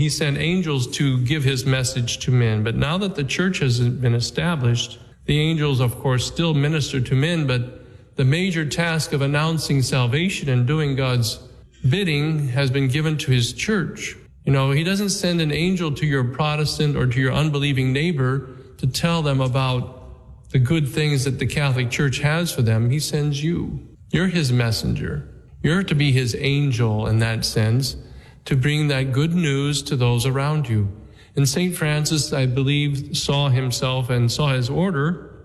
he sent angels to give his message to men. But now that the church has been established, the angels, of course, still minister to men, but the major task of announcing salvation and doing God's bidding has been given to his church. He doesn't send an angel to your Protestant or to your unbelieving neighbor to tell them about the good things that the Catholic Church has for them. He sends you. You're his messenger. You're to be his angel in that sense, to bring that good news to those around you. And St. Francis, I believe, saw himself and saw his order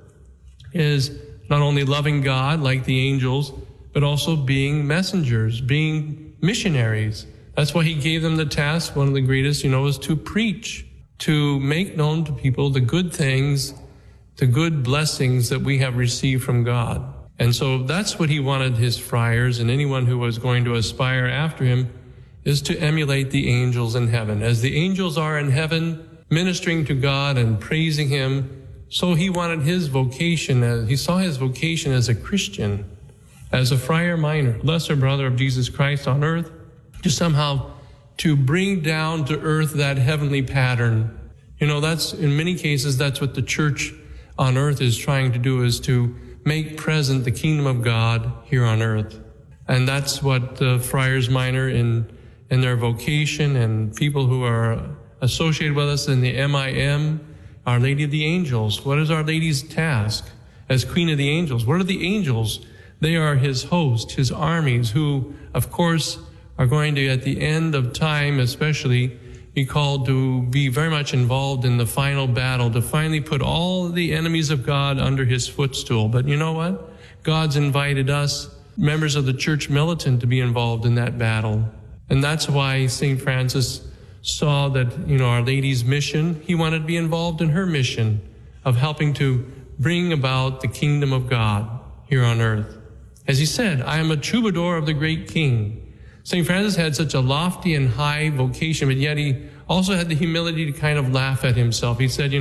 as not only loving God like the angels, but also being messengers, being missionaries. That's why he gave them the task, one of the greatest, is to preach, to make known to people the good things, the good blessings that we have received from God. And so that's what he wanted his friars and anyone who was going to aspire after him, is to emulate the angels in heaven. As the angels are in heaven ministering to God and praising him, so he wanted his vocation, he saw his vocation as a Christian, as a friar minor, lesser brother of Jesus Christ on earth, to somehow to bring down to earth that heavenly pattern. That's, in many cases, that's what the church on earth is trying to do, is to make present the kingdom of God here on earth. And that's what the friars minor in their vocation, and people who are associated with us in the MIM, Our Lady of the Angels. What is Our Lady's task as Queen of the Angels? What are the angels? They are his host, his armies, who, of course, are going to, at the end of time especially, be called to be very much involved in the final battle, to finally put all the enemies of God under his footstool. But you know what? God's invited us, members of the church militant, to be involved in that battle. And that's why St. Francis saw that, Our Lady's mission, he wanted to be involved in her mission of helping to bring about the kingdom of God here on earth. As he said, I am a troubadour of the great king. St. Francis had such a lofty and high vocation, but yet he also had the humility to kind of laugh at himself. He said,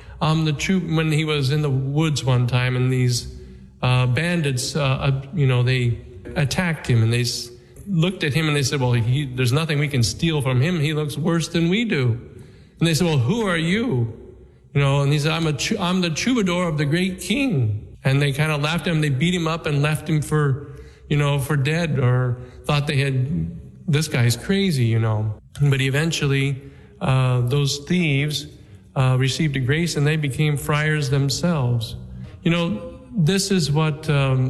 when he was in the woods one time, and these bandits, they attacked him, and they looked at him and they said, well, there's nothing we can steal from him. He looks worse than we do. And they said, well, who are you? And he said, I'm the troubadour of the great king. And they kind of laughed at him. They beat him up and left him for dead, or thought this guy's crazy, But eventually, those thieves received a grace, and they became friars themselves. This is what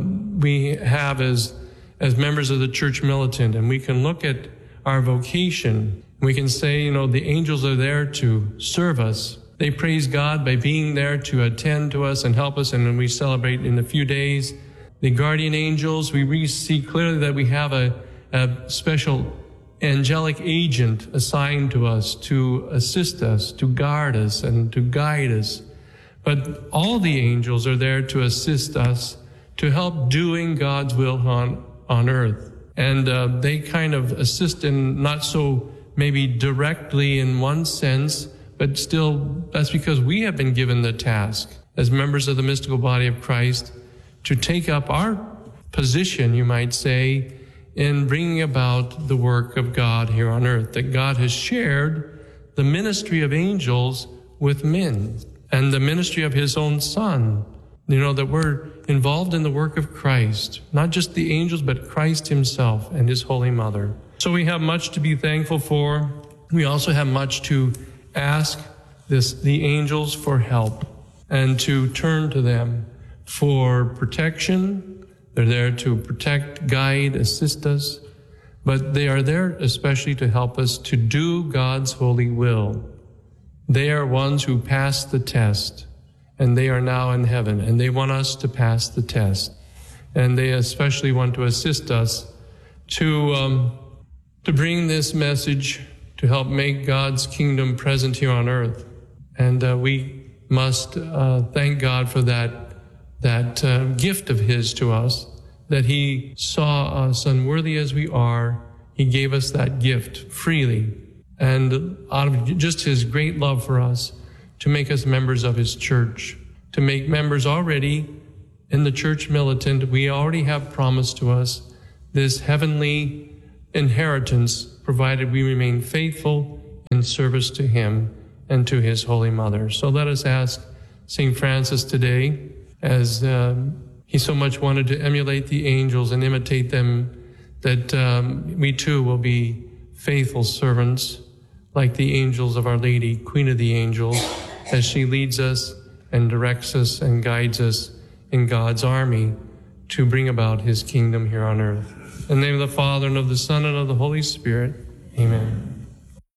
we have as members of the church militant, and we can look at our vocation. We can say, the angels are there to serve us. They praise God by being there to attend to us and help us, and when we celebrate in a few days the guardian angels, we see clearly that we have a special angelic agent assigned to us to assist us, to guard us, and to guide us. But all the angels are there to assist us, to help doing God's will on earth. And they kind of assist in not so maybe directly in one sense, but still that's because we have been given the task as members of the mystical body of Christ to take up our position, you might say, in bringing about the work of God here on earth, that God has shared the ministry of angels with men and the ministry of his own Son, that we're involved in the work of Christ, not just the angels, but Christ himself and his Holy Mother. So we have much to be thankful for. We also have much to ask the angels for help and to turn to them for protection. They're there to protect, guide, assist us, but they are there especially to help us to do God's holy will. They are ones who passed the test, and they are now in heaven, and they want us to pass the test. And they especially want to assist us to bring this message to help make God's kingdom present here on earth. And we must thank God for that gift of his to us, that he saw us unworthy as we are. He gave us that gift freely, and out of just his great love for us, to make us members of his church, to make members already in the church militant. We already have promised to us this heavenly inheritance, provided we remain faithful in in service to him and to his Holy Mother. So let us ask St. Francis today, as he so much wanted to emulate the angels and imitate them, that we too will be faithful servants like the angels of Our Lady, Queen of the Angels, as she leads us and directs us and guides us in God's army to bring about his kingdom here on earth. In the name of the Father, and of the Son, and of the Holy Spirit, amen.